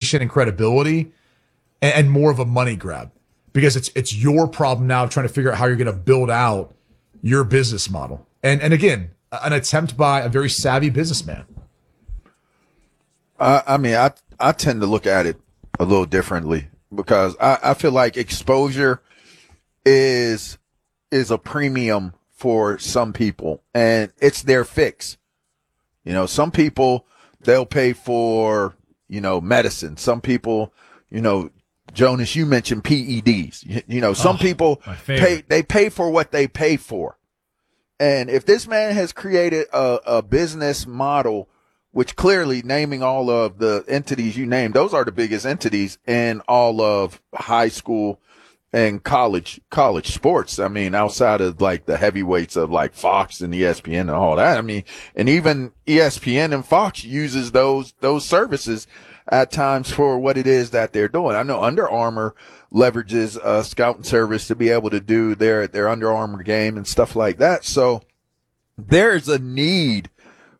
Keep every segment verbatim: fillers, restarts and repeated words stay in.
reputation and credibility and, and more of a money grab because it's it's your problem now trying to figure out how you're going to build out your business model. And and again, an attempt by a very savvy businessman. I, I mean, I I tend to look at it a little differently because I, I feel like exposure is is a premium for some people, and it's their fix. You know, some people, they'll pay for, you know, medicine. Some people, you know, Jonas, you mentioned P E Ds. You, you know, some oh, people pay, they pay for what they pay for. And if this man has created a, a business model, which clearly naming all of the entities you named, those are the biggest entities in all of high school and college, college sports. I mean, outside of like the heavyweights of like Fox and E S P N and all that. I mean, and even E S P N and Fox uses those, those services at times for what it is that they're doing. I know Under Armour leverages a scouting service to be able to do their, their Under Armour game and stuff like that. So there's a need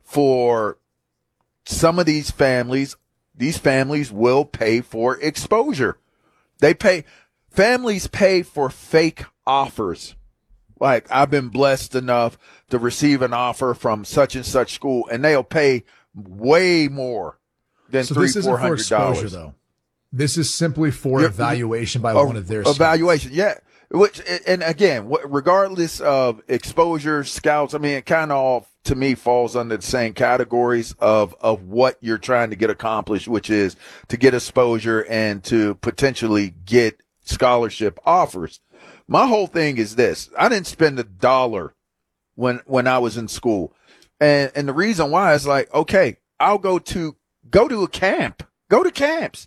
for some of these families. These families will pay for exposure. They pay, families pay for fake offers. Like, I've been blessed enough to receive an offer from such and such school, and they'll pay way more than so three, this isn't four for hundred exposure, dollars. though. This is simply for You're, evaluation by a, one of their evaluation. Yeah. Which, and again, regardless of exposure, scouts, I mean, it kind of all, to me, falls under the same categories of, of what you're trying to get accomplished, which is to get exposure and to potentially get scholarship offers. My whole thing is this. I didn't spend a dollar when, when I was in school. And, and the reason why is like, okay, I'll go to, go to a camp, go to camps.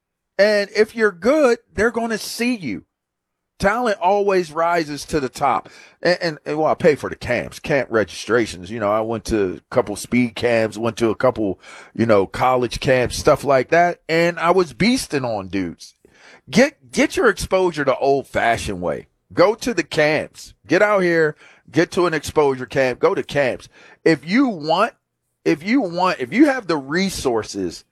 And if you're good, they're going to see you. Talent always rises to the top. And, and, and well, I pay for the camps, camp registrations. You know, I went to a couple speed camps, went to a couple, you know, college camps, stuff like that. And I was beasting on dudes. Get, get your exposure the old fashioned way. Go to the camps, get out here, get to an exposure camp, go to camps. If you want, if you want, if you have the resources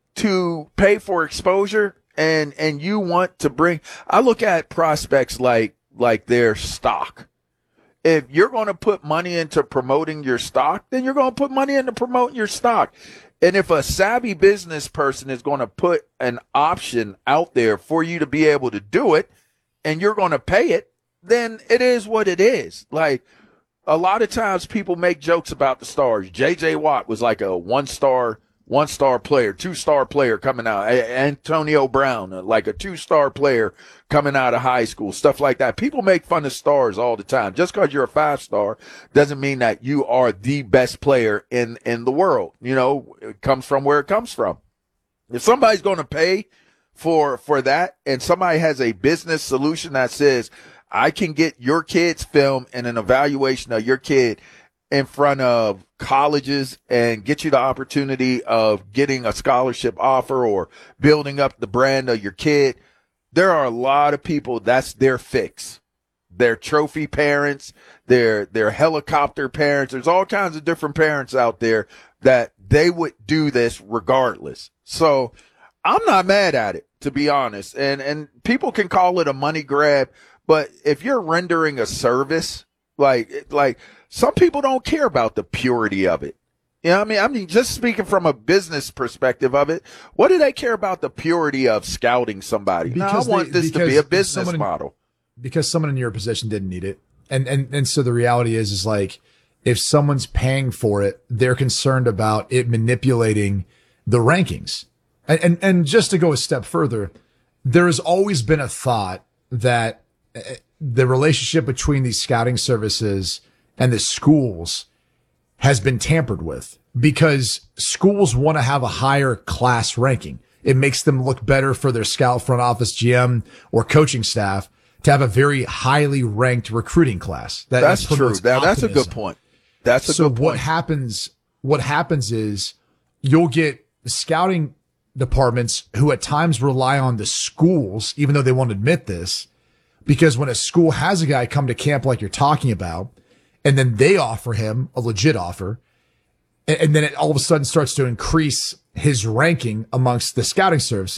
to pay for exposure, And, and you want to bring, I look at prospects like, like their stock. If you're going to put money into promoting your stock, then you're going to put money into promoting your stock. And if a savvy business person is going to put an option out there for you to be able to do it and you're going to pay it, then it is what it is. Like, a lot of times people make jokes about the stars. J J Watt was like a one star One star player, two star player coming out. Antonio Brown, like a two star player coming out of high school, stuff like that. People make fun of stars all the time. Just because you're a five star doesn't mean that you are the best player in, in the world. You know, it comes from where it comes from. If somebody's going to pay for, for that and somebody has a business solution that says, I can get your kid's film and an evaluation of your kid in front of colleges and get you the opportunity of getting a scholarship offer or building up the brand of your kid. There are a lot of people that's their fix. Their trophy parents, their, their helicopter parents. There's all kinds of different parents out there that they would do this regardless. So I'm not mad at it, to be honest. And, and people can call it a money grab, but if you're rendering a service, like, like, some people don't care about the purity of it. You know what I mean? I mean, just speaking from a business perspective of it, what do they care about the purity of scouting somebody? No, I want they, this to be a business in, model. Because someone in your position didn't need it. And, and, and so the reality is, is like, if someone's paying for it, they're concerned about it manipulating the rankings. And, and, and just to go a step further, there has always been a thought that the relationship between these scouting services and the schools has been tampered with because schools want to have a higher class ranking. It makes them look better for their scout front office G M or coaching staff to have a very highly ranked recruiting class. That, that's that true. Now, that's a good point. That's a so good point. what happens, what happens is you'll get scouting departments who at times rely on the schools, even though they won't admit this, because when a school has a guy come to camp like you're talking about, and then they offer him a legit offer, and, and then it all of a sudden starts to increase his ranking amongst the scouting services.